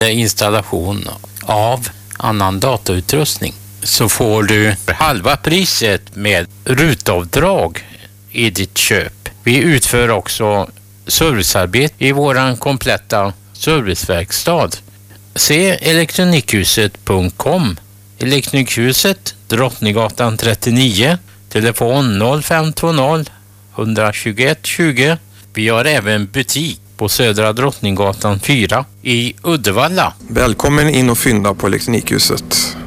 installation av annan datautrustning så får du halva priset med rutavdrag i ditt köp. Vi utför också servicearbete i våran kompletta serviceverkstad. Se elektronikhuset.com. Elektronikhuset, Drottninggatan 39, telefon 0520 121 20. Vi har även butik på Södra Drottninggatan 4 i Uddevalla. Välkommen in och fynda på Elektronikhuset.